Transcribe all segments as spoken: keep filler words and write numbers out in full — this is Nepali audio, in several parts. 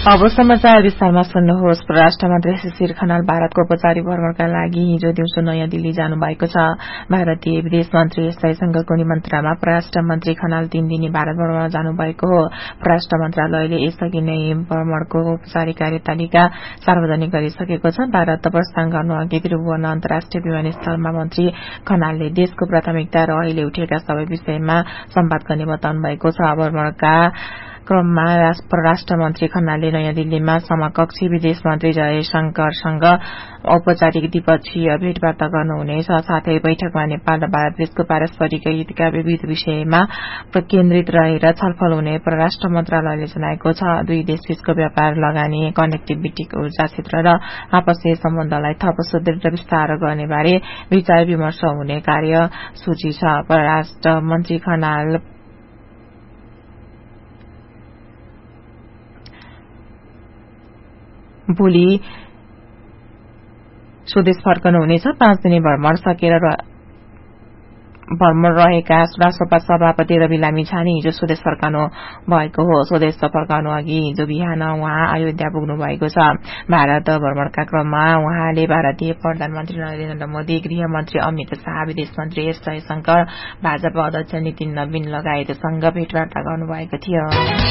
अब समाचार विस्तारमा सुन्नुहोस्। परराष्ट्र मन्त्री शिशिर खनाल भारतको औपचारिक भ्रमणका लागि हिजो दिउँसो नयाँ दिल्ली जानु भएको छ। भारतीय विदेश मन्त्री एस जयशंकरको निमन्त्रणामा परराष्ट्र मन्त्री खनाल तीन दिने भारत भ्रमणमा जानु भएको हो। परराष्ट्र मन्त्रालयले यसअघि नै भ्रमणको औपचारिक कार्यतालिका सार्वजनिक गरिसकेको छ। भारत प्रस्थान गर्नु अघि त्रिभुवन अन्तर्राष्ट्रिय विमानस्थलमा मन्त्री खनालले देशको प्राथमिकता र अहिले उठेका सबै विषयमा सम्वाद गर्ने बताउनु भएको छ। भ्रमणका क्रममा परराष्ट्र मन्त्री खनालले नयाँ दिल्लीमा समकक्षी विदेश मन्त्री जयशंकरसँग औपचारिक द्विपक्षीय भेटवार्ता गर्नुहुनेछ। साथै बैठकमा नेपाल र भारत बीचको पारस्परिक हितका विविध विषयमा केन्द्रित रहेर छलफल हुने परराष्ट्र मन्त्रालयले जनाएको छ। दुई देशबीचको व्यापार, लगानी, कनेक्टिभिटी, ऊर्जा क्षेत्र र आपसी सम्बन्धलाई थप सुदृढ विस्तार गर्ने बारे विचार विमर्श हुने कार्यसूची छ। परराष्ट्र मन्त्री खनाल भोलि स्वदेश फर्कनुहुनेछ। पाँच दिने भ्रमण सकेर भ्रमण रहेका राष्ट्रपति सभापति रवि लामी छाने हिजो स्वदेश फर्काउनु भएको हो। स्वदेश फर्काउनु अघि हिजो बिहान उहाँ अयोध्या पुग्नु भएको छ। भारत भ्रमणका क्रममा उहाँले भारतीय प्रधानमन्त्री नरेन्द्र मोदी, गृहमन्त्री अमित शाह, विदेश मन्त्री एस जयशंकर, भाजपा अध्यक्ष नितिन नवीन लगायतसँग भेटवार्ता गर्नुभएको थियो।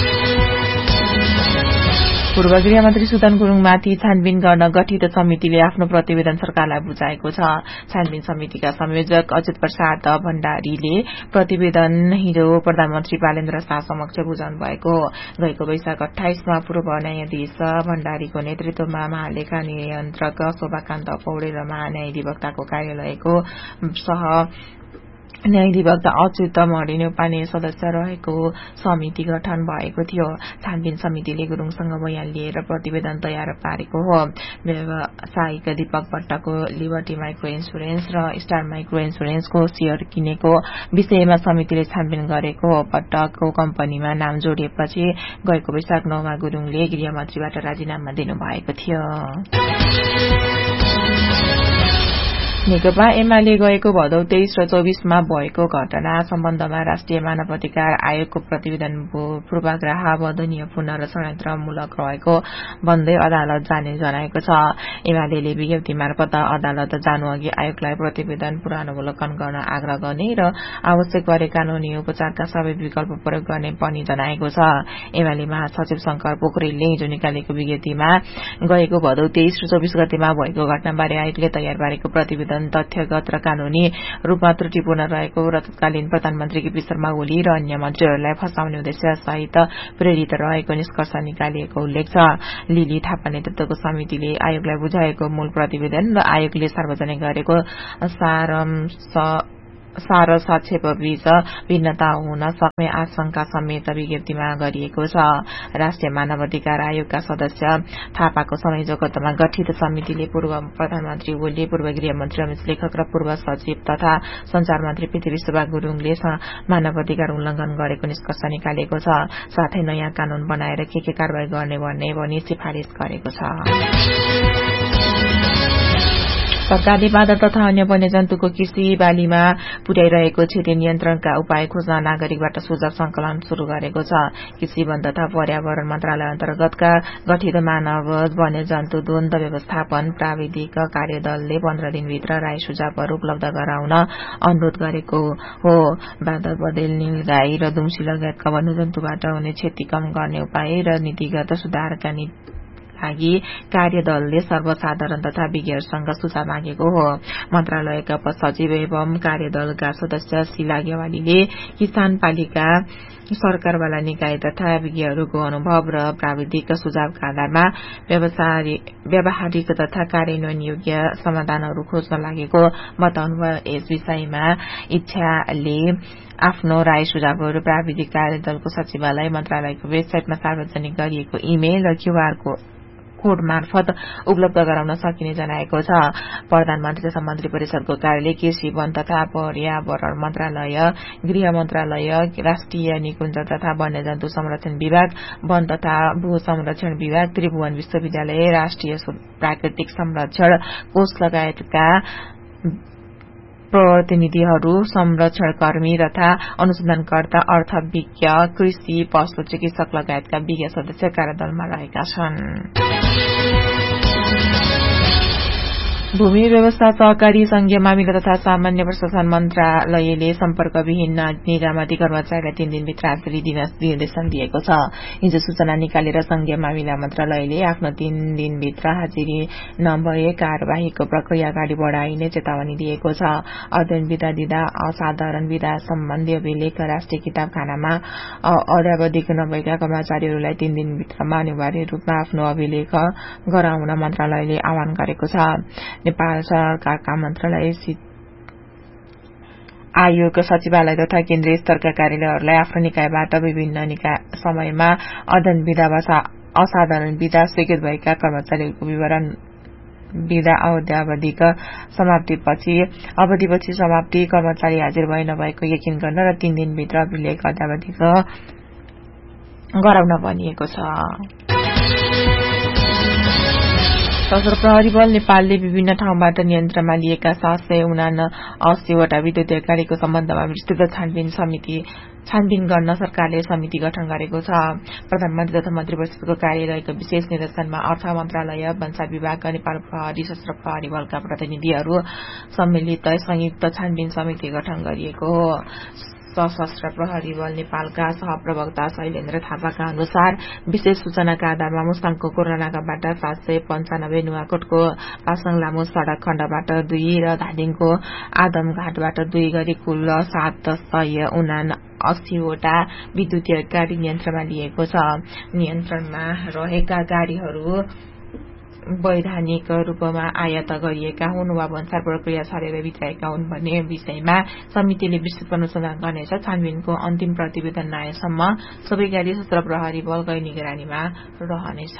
पूर्व गृहमन्त्री सुदन गुरूङमाथि छानबिन गर्न गठित समितिले आफ्नो प्रतिवेदन सरकारलाई बुझाएको छ। छानबिन समितिका संयोजक अच्युत प्रसाद भण्डारीले प्रतिवेदन हिजो प्रधानमन्त्री बालेन्द्र शाह समक्ष बुझाउनु भएको हो। गएको वैशाख अठाइसमा पूर्व न्यायाधीश भण्डारीको नेतृत्वमा महालेखा नियन्त्रक शोभाकान्त पौडेल र महान्यायाधिवक्ताको कार्यालयको सह न्यायाधिवक्ता अच्युत मणि नेपाली सदस्य रहेको समिति गठन भएको थियो। छानबिन समितिले गुरूङसँग बयान लिएर प्रतिवेदन तयार पारेको हो। व्यवसायिक दीपक भट्टको लिबर्टी माइक्रो इन्सुरेन्स र स्टार माइक्रो इन्सुरेन्सको शेयर किनेको विषयमा समितिले छानबिन गरेको हो। भट्टको कम्पनीमा नाम जोडिएपछि गएको वैशाख नौमा गुरूङले गृहमन्त्रीबाट राजीनामा दिनुभएको थियो। नेकपा एमाले गएको भदौ तेइस र चौबीसमा भएको घटना सम्बन्धमा राष्ट्रिय मानवाधिकार आयोगको प्रतिवेदन पूर्वाग्रह, वदनीयपूर्ण र षड्यन्त्रमूलक रहेको भन्दै अदालत जाने जनाएको छ। एमाले विज्ञप्ति मार्फत अदालत जानु अघि आयोगलाई प्रतिवेदन पुनरावलोकन गर्न आग्रह गर्ने र आवश्यक परे कानूनी उपचारका सबै विकल्प प्रयोग गर्ने पनि जनाएको छ। एमाले महासचिव शंकर पोखरेलले हिजो निकालेको विज्ञप्तिमा गएको भदौ तेइस र चौबीस गतेमा भएको घटनाबारे आयोगले तयार पारेको प्रतिवेदन तथ्यगत र कानूनी रूपमा त्रुटिपूर्ण रहेको र तत्कालीन प्रधानमन्त्री केपी शर्मा ओली र अन्य मन्त्रीहरूलाई फसाउने उद्देश्य सहित प्रेरित रहेको निष्कर्ष निकालिएको उल्लेख छ। लिली थापा नेतृत्वको समितिले आयोगलाई बुझाएको मूल प्रतिवेदन र आयोगले सार्वजनिक गरेको सारांश सार संक्षेप बीच भिन्नता हुन सक्ने आशंका समेत विज्ञप्तिमा गरिएको छ। राष्ट्रिय मानवाधिकार आयोगका सदस्य थापाको संयोजकत्वमा गठित समितिले पूर्व प्रधानमन्त्री ओली, पूर्व गृहमन्त्री अमित लेखक र पूर्व सचिव तथा संचार मन्त्री पृथ्वी सुब्बा गुरूङले मानवाधिकार उल्लंघन गरेको निष्कर्ष निकालेको छ। साथै नयाँ कानून बनाएर के के कारवाही गर्ने भन्ने भनी सिफारिश गरेको छ। सरकारले बाँदर तथा अन्य वन्यजन्तुको कृषि बालीमा पुर्याइरहेको क्षति नियन्त्रणका उपाय खोज्न नागरिकबाट सुझाव संकलन शुरू गरेको छ। कृषि वन तथा पर्यावरण मन्त्रालय अन्तर्गतका गठित मानव वन्यजन्तु द्वन्द व्यवस्थापन प्राविधिक कार्यदलले पन्ध्र दिनभित्र राय सुझावहरू उपलब्ध गराउन अनुरोध गरेको हो। बाँदर, बँदेल, नीलगाई र दुम्सी लगायतका वन्यजन्तुबाट हुने क्षति कम गर्ने उपाय र नीतिगत सुधारका लागि कार्यदलले सर्वसाधारण तथा विज्ञहरूसँग सुझाव मागेको हो। मन्त्रालयका उपसचिव एवं कार्यदलका सदस्य शीला गेवालीले किसान पालिका, सरकारवाला निकाय तथा विज्ञहरूको अनुभव र प्राविधिक सुझावका आधारमा व्यावहारिक तथा कार्यान्वयन योग्य समाधानहरू खोज्न लागेको बताउनुभयो। यस विषयमा इच्छाले आफ्नो राय सुझावहरू प्राविधिक कार्यदलको सचिवालय मन्त्रालयको वेबसाइटमा सार्वजनिक गरिएको इमेल र क्यूआर कोड मार्फत उपलब्ध गराउन सकिने जनाएको छ। प्रधानमन्त्री तथा मन्त्री परिषदको कार्यालय, कृषि, वन तथा पर्यावरण मन्त्रालय, गृह मन्त्रालय, राष्ट्रिय निकुञ्ज तथा वन्यजन्तु संरक्षण विभाग, वन तथा भू संरक्षण विभाग, त्रिभुवन विश्वविद्यालय, राष्ट्रिय प्राकृतिक संरक्षण कोष लगायतका प्रतिनिधिहरू, संरक्षणकर्मी तथा अनुसन्धानकर्ता, अर्थविज्ञ, कृषि, पशु चिकित्सक लगायतका विज्ञ सदस्य कार्यदलमा रहेका छन्। भूमि व्यवस्था, सहकारी, संघीय मामिला तथा सामान्य प्रशासन मन्त्रालयले सम्पर्कविहीन निजामती कर्मचारीलाई तीन दिनभित्र हाजिरी दिन निर्देशन दिएको छ। हिजो सूचना निकालेर संघीय मामिला मन्त्रालयले आफ्नो तीन दिनभित्र हाजिरी नभए कार्यवाहीको प्रक्रिया अगाडि बढ़ाइने चेतावनी दिएको छ। अध्ययन विधा दिँदा असाधारण विधा सम्बन्धी अभिलेख राष्ट्रिय किताबखानामा अद्यावधिक नभएका कर्मचारीहरूलाई तीन दिनभित्रमा अनिवार्य रूपमा आफ्नो अभिलेख गराउन मन्त्रालयले आह्वान गरेको छ। नेपाल सरकारका मन्त्रालय, आयोग, सचिवालय तथा केन्द्रीय स्तरका कार्यालयहरूलाई आफ्नो निकायबाट विभिन्न निकाय समयमा अध्ययन विधा वा असाधारण विधा स्वीकृत भएका कर्मचारीहरूको विवरण विधा अवधिक समाप्तिपछि अवधिपछि समाप्ति कर्मचारी हाजिर भए नभएको यकिन गर्न र तीन दिनभित्र अभिलेख अद्यावधिक गराउन भनिएको छ। सशस्त्र प्रहरी बल नेपालले विभिन्न ठाउँबाट नियन्त्रणमा लिएका सात सय उना अस्सीवटा विद्युतीय गाड़ीको सम्बन्धमा विस्तृत छानबिन समिति छानबिन गर्न सरकारले समिति गठन गरेको छ। प्रधानमन्त्री तथा मन्त्री परिषदको कार्यालयको विशेष निर्देशनमा अर्थ मन्त्रालय, भन्सार विभाग, नेपाल प्रहरी, सशस्त्र प्रहरी बलका प्रतिनिधिहरू सम्मिलित संयुक्त छानबिन समिति गठन गरिएको हो। सशस्त्र प्रहरी बल नेपालका सहप्रवक्ता शैलेन्द्र थापाका अनुसार विशेष सूचनाका आधारमा मुस्ताङको कोरोनाकाबाट सात सय पञ्चानब्बे, नुवाकोटको पासाङ लामो सड़क खण्डबाट दुई र धादिङको आदमघाटबाट दुई गरी कुल सात सय उना अस्सीवटा विद्युतीय गाड़ी नियन्त्रणमा लिएको छ। नियन्त्रणमा रहेका गाड़ीहरू वैधानिक रूपमा आयात गरिएका हुन् वा भन्सार प्रक्रिया छरेर भित्राएका हुन् भन्ने विषयमा समितिले विस्तृत अनुसन्धान गर्नेछ। छानबिनको अन्तिम प्रतिवेदन नआएसम्म सबै गाड़ी सशस्त्र प्रहरी बलकै निगरानीमा रहनेछ।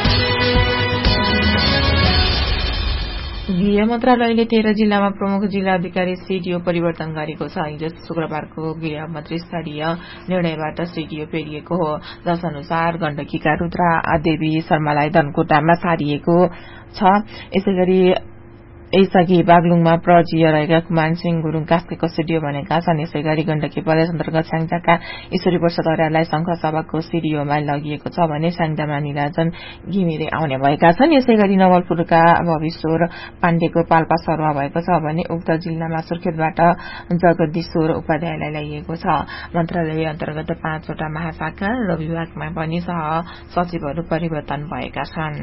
गृह मन्त्रालयले तेह्र जिल्लामा प्रमुख जिल्ला अधिकारी सीडीओ परिवर्तन गरेको छ। हिजो शुक्रबारको गृह मन्त्री स्तरीय निर्णयबाट सीडीओ फेरिएको हो, जस अनुसार गण्डकीका रुद्रा देवी शर्मालाई धनकुटामा सारिएको छ। यसैगरी यसअघि बागलुङमा प्रजीय रहेका कुमान सिंह गुरूङ कास्केको सीडीओ बनेका छन्। यसै गरी गण्डकी प्रदेश अन्तर्गत स्याङ्जाका ईश्वरी प्रसाद अर्याललाई संघ सभाको सीडीओमा लगिएको छ भने स्याङ्जामा निराजन घिमिरे आउने भएका छन्। यसै गरी नवलपुरका भविश्वर पाण्डेको पाल्पा सरुवा भएको छ भने उक्त जिल्लामा सुर्खेतबाट जगदीश्वर उपाध्यायलाई ल्याइएको छ। मन्त्रालय अन्तर्गत पाँचवटा महाशाखा र विभागमा पनि सह सचिवहरू परिवर्तन भएका छन्।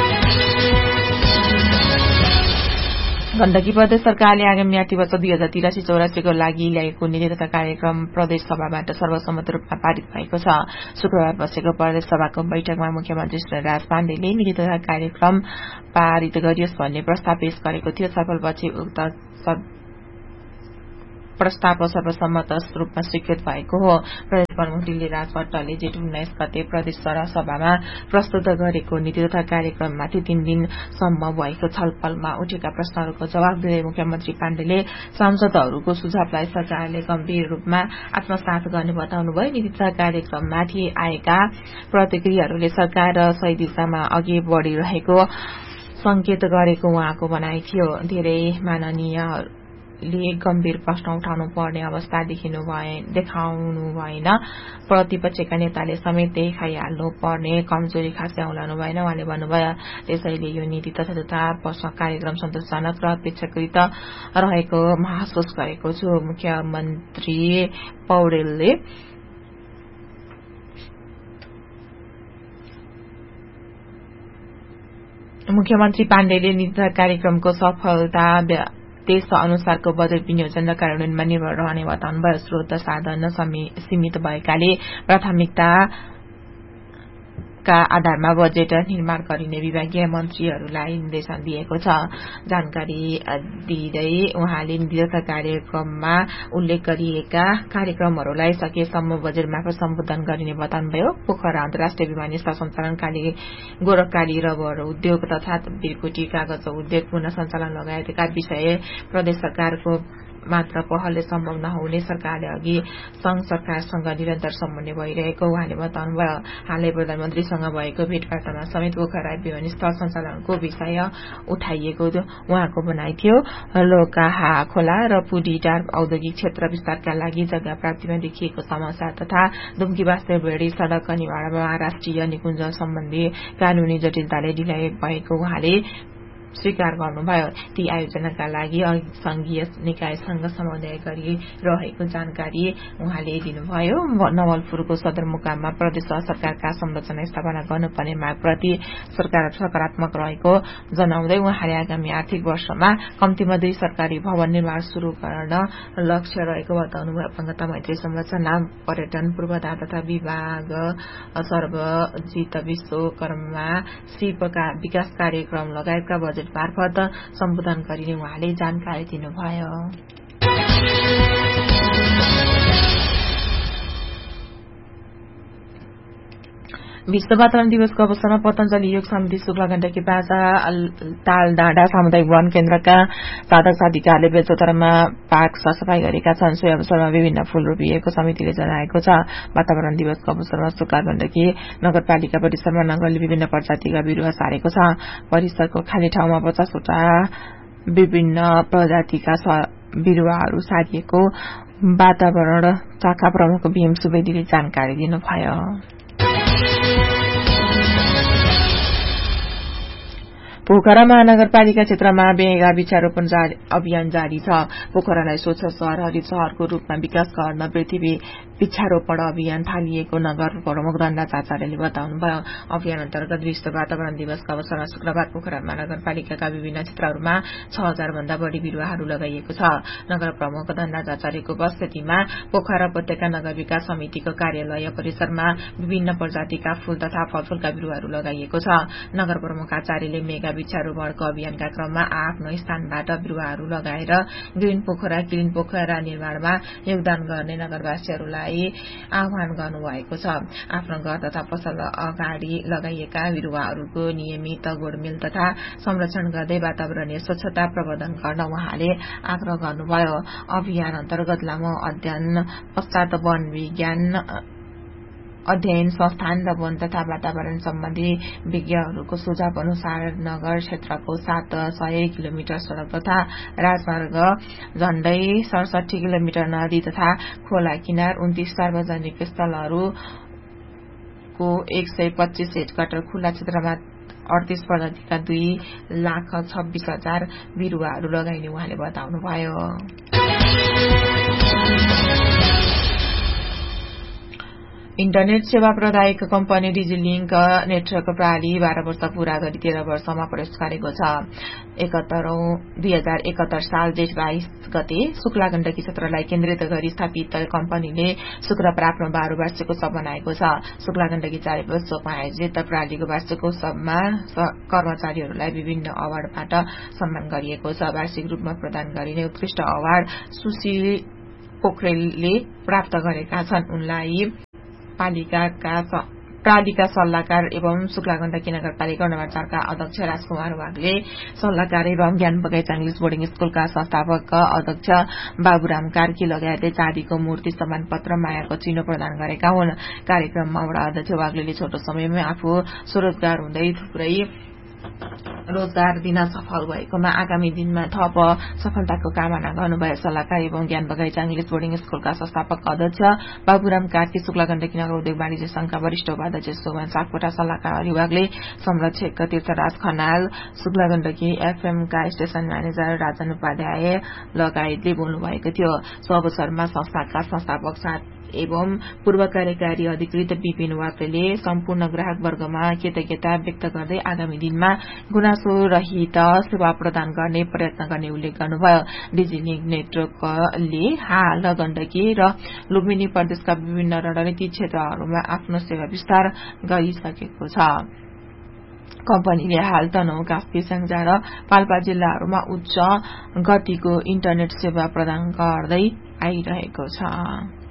गण्डकी प्रदेश सरकारले आगामी आर्थिक वर्ष दुई हजार तिरासी चौरासीको लागि ल्याएको नीति तथा कार्यक्रम प्रदेश सभाबाट सर्वसम्मत रूपमा पारित भएको छ। शुक्रबार बसेको प्रदेश सभाको बैठकमा मुख्यमन्त्री श्री राज पाण्डेले नीति तथा कार्यक्रम पारित गरियोस् भन्ने प्रस्ताव पेश गरेको थियो। छलफलपछि उक्त प्रस्ताव सर्वसम्मत रूपमा स्वीकृत भएको हो। प्रदेश प्रमुख दिल्ली राज भट्टले जेठ उन्नाइस गते प्रदेश सभामा प्रस्तुत गरेको नीति तथा कार्यक्रममाथि तीन दिनसम्म भएको छलफलमा उठेका प्रश्नहरूको जवाब दिँदै मुख्यमन्त्री पाण्डेले सांसदहरूको सुझावलाई सरकारले गम्भीर रूपमा आत्मसात गर्ने बताउनुभयो। नीति तथा कार्यक्रममाथि आएका प्रतिक्रियाहरूले सरकार सही दिशामा अघि बढ़िरहेको संकेत गरेको उहाँको भनाइ थियो। धेरै माननीय ले गम्भीर प्रश्न उठाउनु पर्ने अवस्था देखिनु भए देखाउनु भएन। प्रतिपक्षका नेताले समेत देखाइहाल्नु पर्ने कमजोरी खासै औलाउनु भएन। उहाँले भन्नुभयो, त्यसैले यो नीति तथा तथा प्रश्न कार्यक्रम सन्तोषजनक र अपेक्षाकृत रहेको महसुस गरेको छु। मुख्यमन्त्री पौडेलले मुख्यमन्त्री पाण्डेले नीति तथा कार्यक्रमको सफलता त्यस अनुसारको बजेट विनियोजन र कार्यान्वयनमा निर्भर रहने बताउनुभयो। स्रोत साधन सीमित भएकाले प्राथमिकता का आधारमा बजेट निर्माण गरिने विभागीय मन्त्रीहरूलाई निर्देशन दिएको छ। जानकारी दिँदै उहाँले नीति तथा कार्यक्रममा उल्लेख गरिएका कार्यक्रमहरूलाई सकेसम्म बजेट मार्फत सम्बोधन गरिने बताउनुभयो। पोखरा अन्तर्राष्ट्रिय विमानस्थल सञ्चालनकाली गोरखकाली रबर उद्योग तथा बिरकुटी कागज उद्योग पुनः सञ्चालन लगायतका विषय प्रदेश सरकारको मात्र पहलले सम्भव नहुने सरकारले अघि संघ सरकारसँग निरन्तर समन्वय भइरहेको उहाँले बताउनुभयो। हालै प्रधानमन्त्रीसँग भएको भेटवार्तामा समेत पोखरा विमानस्थल सञ्चालनको विषय उठाइएको उहाँको भनाइ थियो। लोकाहा खोला र पुडीडार औद्योगिक क्षेत्र विस्तारका लागि जग्गा प्राप्तिमा देखिएको समस्या तथा दुम्की बास्तेबेडी सड़क निर्माणमा राष्ट्रिय निकुञ्ज सम्बन्धी कानूनी जटिलताले ढिलाइ भएको उहाँले स्वीकार गर्नुभयो। ती आयोजनाका लागि संघीय निकायसँग समन्वय गरिरहेको जानकारी उहाँले दिनुभयो। नवलपुरको सदरमुकाममा प्रदेश सरकारका संरचना स्थापना गर्नुपर्ने मागप्रति सरकार सकारात्मक रहेको जनाउँदै उहाँले आगामी आर्थिक वर्षमा कम्तीमा दुई सरकारी भवन निर्माण शुरू गर्न लक्ष्य रहेको बताउनुभयो। पंगता मैत्री संरचना पर्यटन पूर्वाधार तथा विभाग सर्वजित विश्वकर्मा शिल्पका विकास कार्यक्रम लगायतका बजेट मार्फत सम्बोधन गरिने उहाँले जानकारी दिनुभयो। विश्व वातावरण दिवसको अवसरमा पतञ्जलि योग समिति शुक्ला गण्डकी बाजा ताल डाँडा सामुदायिक वन केन्द्रका साधक साधिकाहरूले बेलचौतारामा पार्क सरसफाई गरेका छन्। सो अवसरमा विभिन्न फूल रोपिएको समितिले जनाएको छ। वातावरण दिवसको अवसरमा शुक्ला गण्डकी नगरपालिका परिसरमा नगरले विभिन्न प्रजातिका बिरूवा सारेको छ। परिसरको खाली ठाउँमा पचासवटा विभिन्न प्रजातिका बिरूवाहरू सारिएको वातावरण शाखा प्रमुख भीम सुवेदीले जानकारी दिनुभयो। पोखरा महानगरपालिका क्षेत्रमा बेगा वृक्षारोपण अभियान जारी छ। पोखरालाई स्वच्छ शहर हरित शहरको रूपमा विकास गर्न पृथ्वी वृक्षारोपण अभियान थालिएको नगर प्रमुख धनराज आचार्यले बताउनुभयो। अभियान अन्तर्गत विश्व वातावरण दिवसका अवसरमा शुक्रबार पोखरा महानगरपालिकाका विभिन्न क्षेत्रहरूमा छ हजार भन्दा बढ़ी बिरूवाहरू लगाइएको छ। नगर प्रमुख धनराज आचार्यको उपस्थितिमा पोखरा उपत्यका नगर विकास समितिको कार्यालय परिसरमा विभिन्न प्रजातिका फूल तथा फलफूलका बिरूवाहरू लगाइएको छ। नगर प्रमुख आचार्यले मेगा वृक्षारोपणको अभियानका क्रममा आफ्नो स्थानबाट बिरूवाहरू लगाएर ग्रीन पोखरा क्लीन पोखरा निर्माणमा योगदान गर्ने नगरवासीहरूलाई आह्वान गर्नुभएको छ। आफ्नो घर तथा पसल अगाडि लगाइएका बिरूवाहरूको नियमित गोडमेल तथा संरक्षण गर्दै वातावरणीय स्वच्छता प्रवर्धन गर्न उहाँले आग्रह गर्नुभयो। अभियान अन्तर्गत लामो अध्ययन पश्चात वन विज्ञान अध्ययन संस्थान र वन तथा वातावरण सम्बन्धी विज्ञहरूको सुझाव अनुसार नगर क्षेत्रको सात सय किलोमिटर सड़क तथा राजमार्ग झण्डै सडसठी किलोमिटर नदी तथा खोला किनार उन्तीस सार्वजनिक स्थलहरूको एक सय पच्चीस हेक्टर खुल्ला क्षेत्रमा अडतीस प्रजातिका दुई लाख छब्बीस हजार बिरूवाहरू लगाइने उहाँले बताउनुभयो। इन्टरनेट सेवा प्रदायक कम्पनी डिजिलिंक नेटवर्क प्रणाली बाह्र वर्ष पूरा गरी तेह्र वर्षमा प्रवेश गरेको छ। दुई हजार एकहत्तर साल जेठ बाइस गते शुक्ला गण्डकी क्षेत्रलाई केन्द्रित गरी स्थापित कम्पनीले शुक्रबार आफ्नो बाह्र वार्षिकोत्सव बनाएको छ। शुक्ला गण्डकी चालिसोकमा आयोजित प्रणालीको वार्षिकोत्सवमा कर्मचारीहरूलाई विभिन्न अवार्डबाट सम्मान गरिएको छ। वार्षिक रूपमा प्रदान गरिने उत्कृष्ट अवार्ड सुशील पोखरेलले प्राप्त गरेका छन्। उनलाई पालिकाका प्रालिका सल्लाहकार एवं शुक्ला गण्डकी नगरपालिका नवाचारका अध्यक्ष राजकुमार वाग्ले, सल्लाहकार एवं ज्ञान बगैंचा इंग्लिश बोर्डिङ स्कूलका संस्थापक अध्यक्ष बाबुराम कार्की लगायतले चाँदीको मूर्ति सम्मान पत्र मायाको चिनो प्रदान गरेका हुन्। कार्यक्रममा वडा अध्यक्ष वाग्लेले छोटो समयमै आफू स्वरोजगार हुँदै थुप्रै रोजगार दिन सफल भएकोमा आगामी दिनमा थप सफलताको कामना गर्नुभयो। सल्लाहकार एवं ज्ञान बगैंचा इंग्लिश बोर्डिङ स्कूलका संस्थापक अध्यक्ष बाबुराम कार्की, शुक्ला गण्डकी नगर उद्योग वाणिज्य संघका वरिष्ठ उपाध्यक्ष सोमन सापकोटा, सल्लाहकार हरिवागले, संरक्षक तीर्थराज खनाल, शुक्ला गण्डकी एफएमका स्टेशन म्यानेजर राजन उपाध्याय लगायतले बोल्नुभएको थियो। सो अवसरमा संस्थाका संस्थापक साथ एवं पूर्व कार्यकारी अधिकृत विपिन वाग्लेले सम्पूर्ण ग्राहक वर्गमा कृतज्ञता व्यक्त गर्दै आगामी दिनमा गुनासो रहित सेवा प्रदान गर्ने प्रयत्न गर्ने उल्लेख गर्नुभयो। डिजिलिंक नेटवर्कले हाल गण्डकी र लुम्बिनी प्रदेशका विभिन्न रणनीतिक क्षेत्रहरूमा आफ्नो सेवा विस्तार गरिसकेको छ। कम्पनीले हाल तनहुँ, कास्की, स्याङ्जा र पाल्पा जिल्लाहरूमा उच्च गतिको इन्टरनेट सेवा प्रदान गर्दै आइरहेको छ।